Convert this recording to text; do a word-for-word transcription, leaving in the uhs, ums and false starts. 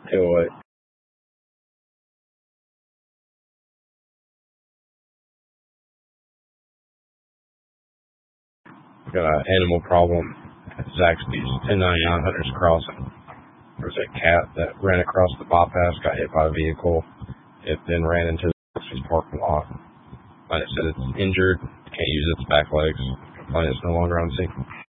Tell you what. Got an animal problem at Zaxby's, ten ninety-nine Hunters Crossing. There was a cat that ran across the bypass, got hit by a vehicle. It then ran into the Zaxby's parking lot. Like I said, it's injured, can't use its back legs. Complaint it's no longer on scene.